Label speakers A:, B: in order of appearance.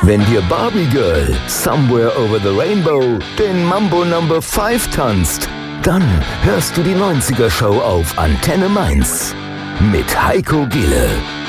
A: Wenn dir Barbie Girl Somewhere Over the Rainbow den Mambo No. 5 tanzt, dann hörst du die 90er Show auf Antenne Mainz mit Heiko Gille.